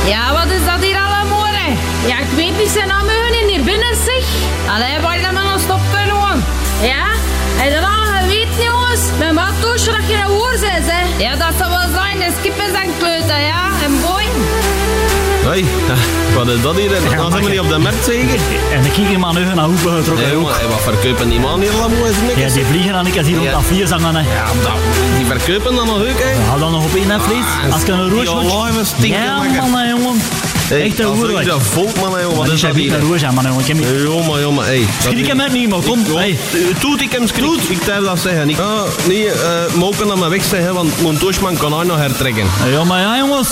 Ja, wat is dat hier allemaal, hè? Ja, ik weet niet zijn naam in hier binnen, zeg. Allee, waar dat men ons stopt kunnen, jongen. Ja? Heb je dat al geweten, jongens? Mijn maattoosje dat je een woord bent, hè? Ja, dat zal wel zijn. De skippen zijn kleuten, ja? En boy. Hoi, wat is dat hier? Dan zijn we niet op de markt, zeker? En ik kijk maar nu naar hoeven getrokken. Nee, jongen, wat verkopen die man hier allemaal? Ja, die vliegen dan ik als hier rond dat 4 zangen, hè. Ja, die verkopen dan nog ook, hè? Ja, dan nog op één, hè, vlees. Als ik een roos moet. Ja, man, hè, jongen. Echt een hoer, dat volk, man, jongen. Wat is dat hier? Een roos, man, jongen. Jongen, hé. Schrik hem uit niet, man. Kom, hé. Toet, ik hem schrik. Ik durf dat zeggen. Nee, mogen dat maar weg zeggen, want mijn toosman kan hij nog hertrekken. Ja, maar ja, jongens.